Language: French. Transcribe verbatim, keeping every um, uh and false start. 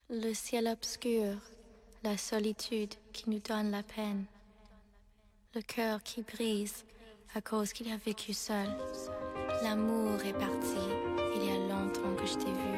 Le ciel obscur, la solitude qui nous donne la peine, le cœur qui brise à cause qu'il a vécu seul. L'amour est parti, il y a longtemps que je t'ai vu.